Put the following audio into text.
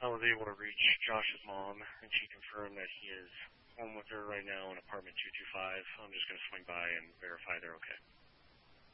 I was able to reach Josh's mom, and she confirmed that he is home with her right now in apartment 225. I'm just going to swing by and verify they're okay.